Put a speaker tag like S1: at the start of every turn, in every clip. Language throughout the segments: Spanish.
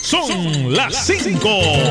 S1: Son las 5.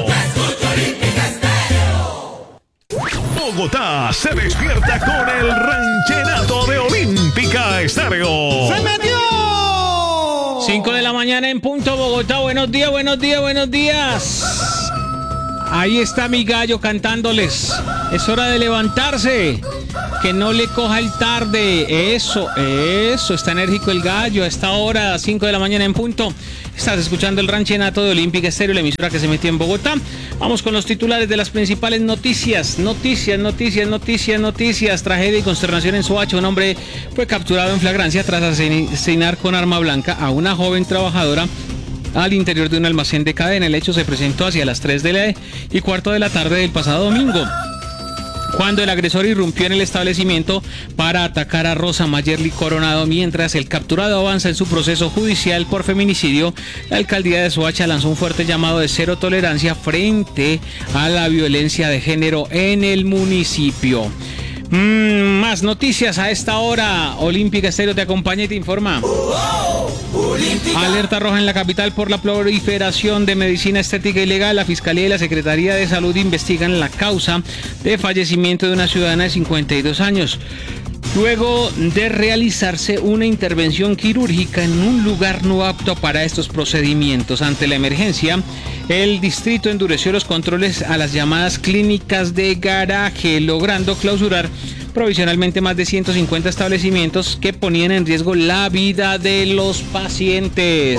S1: Bogotá se despierta con el ranchenato de Olímpica Estéreo.
S2: ¡Se metió!
S3: 5 de la mañana en punto, Bogotá. Buenos días, buenos días, buenos días. Ahí está mi gallo cantándoles. Es hora de levantarse. Que no le coja el tarde. Eso. Está enérgico el gallo. A esta hora, 5 de la mañana en punto. Estás escuchando el ranchenato de Olímpica Estéreo, la emisora que se metió en Bogotá. Vamos con los titulares de las principales noticias. Noticias. Tragedia y consternación en Soacha. Un hombre fue capturado en flagrancia tras asesinar con arma blanca a una joven trabajadora al interior de un almacén de cadena. El hecho se presentó hacia las 3:15 de la tarde del pasado domingo, cuando el agresor irrumpió en el establecimiento para atacar a Rosa Mayerly Coronado. Mientras el capturado avanza en su proceso judicial por feminicidio, la alcaldía de Soacha lanzó un fuerte llamado de cero tolerancia frente a la violencia de género en el municipio. Más noticias a esta hora. Olímpica Estéreo te acompaña y te informa. Alerta roja en la capital por la proliferación de medicina estética ilegal. La Fiscalía y la Secretaría de Salud investigan la causa de fallecimiento de una ciudadana de 52 años. Luego de realizarse una intervención quirúrgica en un lugar no apto para estos procedimientos. Ante la emergencia, el distrito endureció los controles a las llamadas clínicas de garaje, logrando clausurar provisionalmente más de 150 establecimientos que ponían en riesgo la vida de los pacientes.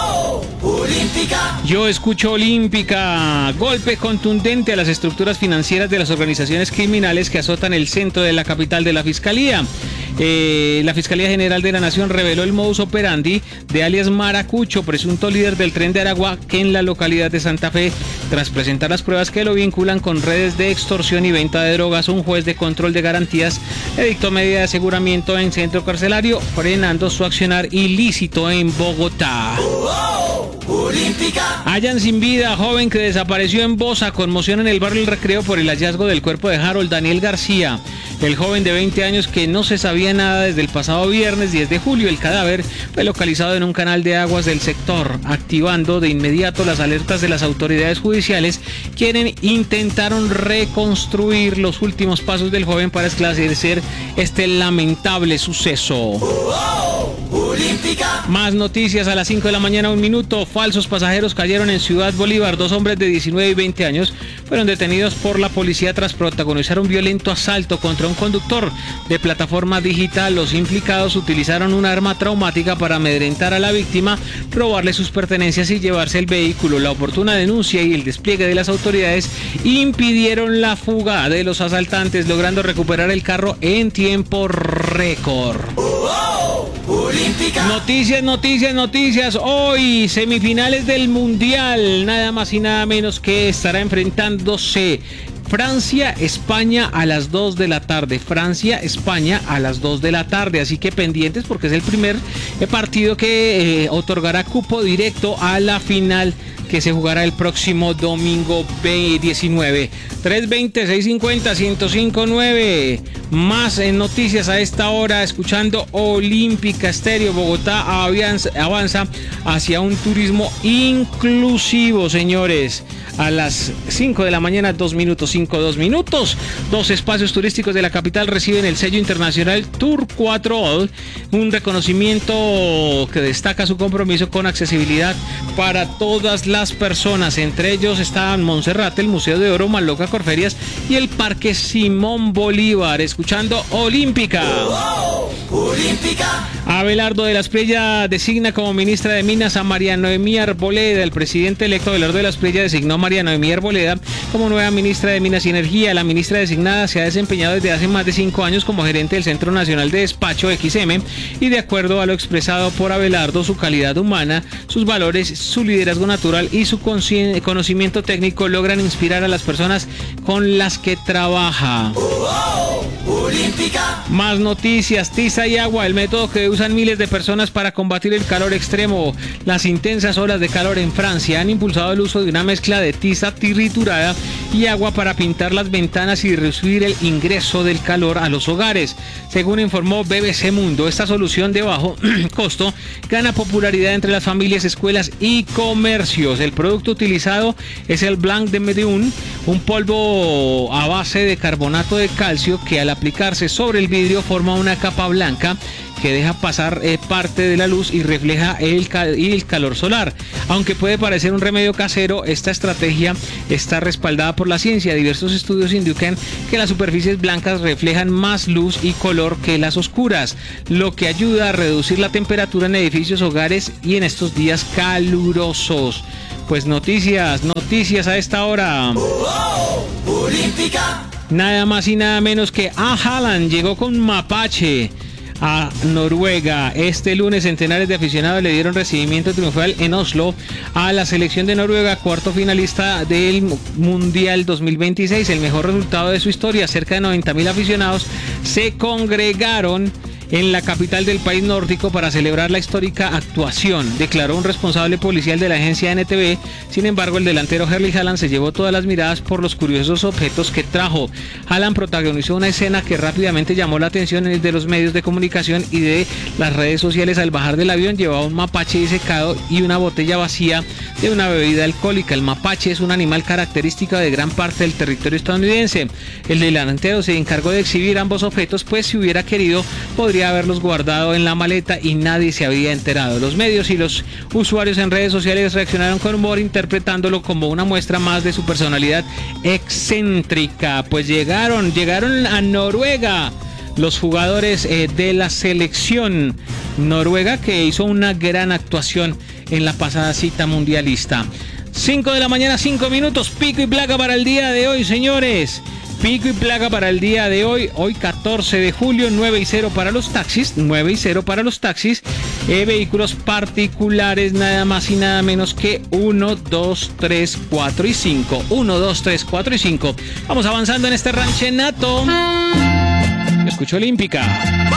S3: Yo escucho Olímpica. Golpe contundente a las estructuras financieras de las organizaciones criminales que azotan el centro de la capital de la Fiscalía. La Fiscalía General de la Nación reveló el modus operandi de alias Maracucho, presunto líder del Tren de Aragua, que en la localidad de Santa Fe, tras presentar las pruebas que lo vinculan con redes de extorsión y venta de drogas, un juez de control de garantías le dictó medida de aseguramiento en centro carcelario, frenando su accionar ilícito en Bogotá. Hallan sin vida a joven que desapareció en Bosa. Conmoción en el barrio El Recreo por el hallazgo del cuerpo de Harold Daniel García, el joven de 20 años que no se sabía nada desde el pasado viernes 10 de julio. El cadáver fue localizado en un canal de aguas del sector, activando de inmediato las alertas de las autoridades judiciales, quienes intentaron reconstruir los últimos pasos del joven para esclarecer este lamentable suceso. Más noticias a las 5 de la mañana, 1 minuto. Falsos pasajeros cayeron en Ciudad Bolívar. 2 hombres de 19 y 20 años fueron detenidos por la policía tras protagonizar un violento asalto contra un conductor de plataforma digital. Los implicados utilizaron un arma traumática para amedrentar a la víctima, robarle sus pertenencias y llevarse el vehículo. La oportuna denuncia y el despliegue de las autoridades impidieron la fuga de los asaltantes, logrando recuperar el carro en tiempo récord. Noticias. Hoy, semifinales del Mundial. Nada más y nada menos que estará enfrentándose Francia-España a las 2 de la tarde. Francia-España a las 2 de la tarde. Así que pendientes porque es el primer partido que otorgará cupo directo a la final, que se jugará el próximo domingo 19. 320-650-1059. Más noticias a esta hora, escuchando Olímpica Estéreo. Bogotá avanza hacia un turismo inclusivo, señores. A las 5 de la mañana, 2 minutos. 2 espacios turísticos de la capital reciben el sello internacional Tour 4 All, un reconocimiento que destaca su compromiso con accesibilidad para todas las personas. Entre ellos están Monserrate, el Museo de Oro, Maloca, Corferias y el Parque Simón Bolívar. Escuchando Olímpica. Abelardo de la Espriella designa como ministra de Minas a María Noemí Arboleda. El presidente electo Abelardo de la Espriella designó a María Noemí Arboleda como nueva ministra de Minas y Energía. La ministra designada se ha desempeñado desde hace más de 5 años como gerente del Centro Nacional de Despacho XM, y de acuerdo a lo expresado por Abelardo, su calidad humana, sus valores, su liderazgo natural y su conocimiento técnico logran inspirar a las personas con las que trabaja. Más noticias, tiza y agua, el método que usan miles de personas para combatir el calor extremo. Las intensas olas de calor en Francia han impulsado el uso de una mezcla de tiza triturada y agua para pintar las ventanas y reducir el ingreso del calor a los hogares. Según informó BBC Mundo, esta solución de bajo costo gana popularidad entre las familias, escuelas y comercios. El producto utilizado es el Blanc de Médoune, un polvo a base de carbonato de calcio que al aplicarse sobre el vidrio forma una capa blanca que deja pasar parte de la luz y refleja el calor solar. Aunque puede parecer un remedio casero, esta estrategia está respaldada por la ciencia. Diversos estudios indican que las superficies blancas reflejan más luz y color que las oscuras, lo que ayuda a reducir la temperatura en edificios, hogares y en estos días calurosos. Pues noticias a esta hora. Nada más y nada menos que Haaland llegó con mapache a Noruega. Este lunes centenares de aficionados le dieron recibimiento triunfal en Oslo a la selección de Noruega, cuarto finalista del Mundial 2026, el mejor resultado de su historia. Cerca de 90.000 aficionados se congregaron en la capital del país nórdico para celebrar la histórica actuación, declaró un responsable policial de la agencia NTV. Sin embargo, el delantero Erling Haaland se llevó todas las miradas por los curiosos objetos que trajo. Haaland protagonizó una escena que rápidamente llamó la atención de los medios de comunicación y de las redes sociales. Al bajar del avión llevaba un mapache disecado y una botella vacía de una bebida alcohólica. El mapache es un animal característico de gran parte del territorio estadounidense. El delantero se encargó de exhibir ambos objetos, pues si hubiera querido podría haberlos guardado en la maleta y nadie se había enterado. Los medios y los usuarios en redes sociales reaccionaron con humor, interpretándolo como una muestra más de su personalidad excéntrica. Pues llegaron a Noruega los jugadores de la selección noruega, que hizo una gran actuación en la pasada cita mundialista. 5 de la mañana, 5 minutos, pico y placa para el día de hoy, señores. Pico y placa para el día de hoy, 14 de julio, 9:00 para los taxis, 9:00 para los taxis, vehículos particulares, nada más y nada menos que 1, 2, 3, 4 y 5. 1, 2, 3, 4 y 5. Vamos avanzando en este ranchenato. Escucho Olímpica.